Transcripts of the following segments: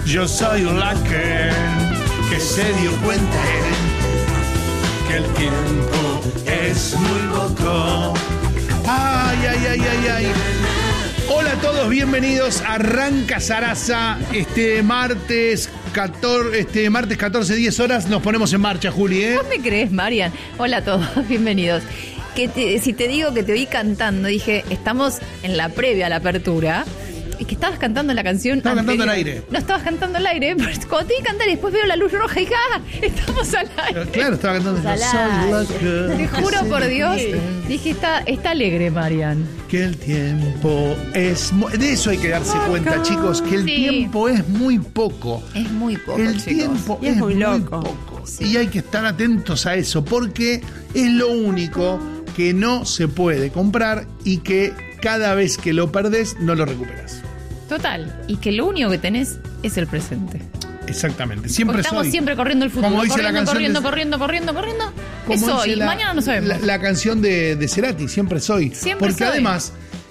Yo soy un lacquer que se dio cuenta que el tiempo es muy poco. Ay, ay, ay, ay, ay. Hola a todos, bienvenidos. Arranca Sarasa este martes 14, 10 horas. Nos ponemos en marcha, Juli, ¿eh? ¿Vos me crees, Marian? Hola a todos, bienvenidos. Si te digo que te oí cantando, dije, estamos en la previa a la apertura. Y que estabas cantando la canción. Estaba cantando al aire. No estabas cantando al aire. Pero cuando te vi cantar y después veo la luz roja y dije, estamos al aire. Claro, estaba cantando. Te juro por Dios. Dije, está alegre, Marian. Que el tiempo es... De eso hay que darse cuenta, chicos. Que el tiempo es muy poco. Es muy poco, el chicos. Tiempo es muy poco. Sí. Y hay que estar atentos a eso. Porque es lo único que no se puede comprar y que cada vez que lo perdés no lo recuperas. Total, y que lo único que tenés es el presente. Exactamente, siempre estamos siempre corriendo el futuro, como dice la canción corriendo. Es hoy, mañana no sabemos. La canción de Cerati, siempre soy. Siempre porque soy. Además,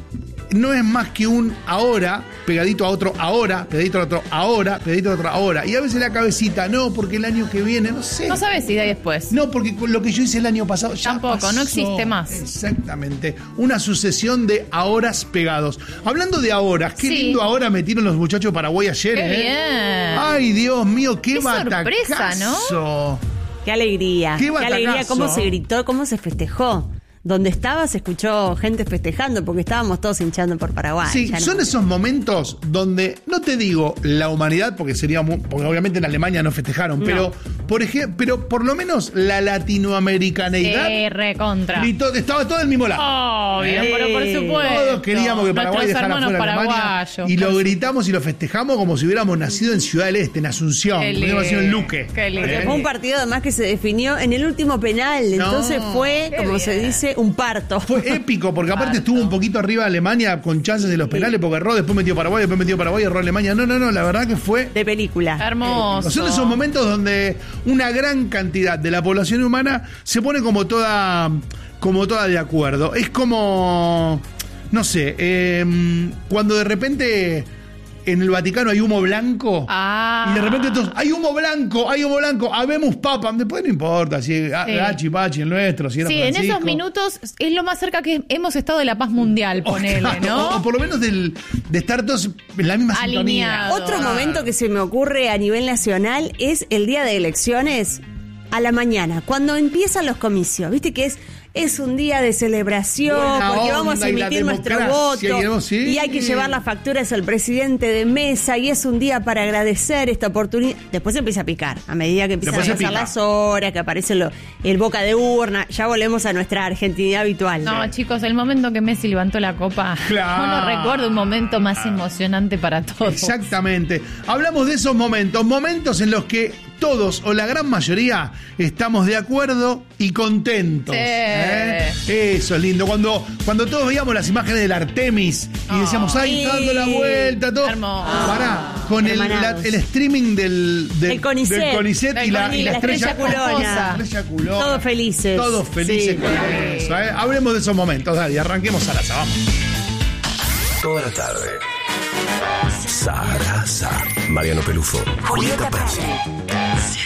no es más que un ahora, pegadito a otro ahora, pegadito a otro ahora, pegadito a otro ahora. Y a veces la cabecita, no, porque el año que viene, no sé. No sabes si de ahí después. No, porque lo que yo hice el año pasado ya tampoco, pasó. No existe más. Exactamente. Una sucesión de ahoras pegados. Hablando de ahoras, qué lindo ahora metieron los muchachos de Paraguay ayer. Qué bien. Ay, Dios mío, qué batacazo. Sorpresa, ¿no? Qué alegría. Qué alegría, cómo se gritó, cómo se festejó. Donde estaba se escuchó gente festejando porque estábamos todos hinchando por Paraguay. Sí, son esos momentos donde, no te digo la humanidad, porque porque obviamente en Alemania no festejaron, no. pero por lo menos la latinoamericaneidad. Recontra. Estaba todo del mismo lado. Obvio, pero por supuesto. Todos queríamos que Paraguay dejara fuera a Alemania. Y lo gritamos y lo festejamos como si hubiéramos nacido en Ciudad del Este, en Asunción. Hubiéramos nacido en Luque. Fue un partido además que se definió en el último penal. Entonces fue, como se dice, un parto. Fue épico, porque aparte estuvo un poquito arriba de Alemania con chances de los penales, porque erró, después metió Paraguay, erró Alemania. No, la verdad que fue... De película. Hermoso. Son esos momentos donde una gran cantidad de la población humana se pone como toda de acuerdo. Es como... No sé, cuando de repente... En el Vaticano hay humo blanco. Y de repente todos, hay humo blanco, habemos papa. Después no importa si Gachi, Pachi, el nuestro, si era Francisco. En esos minutos es lo más cerca que hemos estado de la paz mundial, ponele, claro, ¿no? O por lo menos de estar todos en la misma sintonía. Otro momento que se me ocurre a nivel nacional es el día de elecciones a la mañana, cuando empiezan los comicios. Viste que es un día de celebración, porque vamos a emitir nuestro voto y hay que llevar las facturas al presidente de mesa y es un día para agradecer esta oportunidad. Después empieza a picar, a medida que empiezan a pasar las horas, que aparece el boca de urna, ya volvemos a nuestra argentinidad habitual. No, chicos, el momento que Messi levantó la copa, yo no recuerdo un momento más emocionante para todos. Exactamente. Hablamos de esos momentos en los que todos o la gran mayoría estamos de acuerdo y contentos. Eso es lindo. Cuando todos veíamos las imágenes del Artemis y decíamos, está dando la vuelta, todo. Pará, con el streaming del CONICET y la estrella Culona. Todos felices. Todos felices con eso. Hablemos de esos momentos, dale, arranquemos a la vamos. Toda la tarde. Sarasa, Mariano Pelufo, Julieta Persi.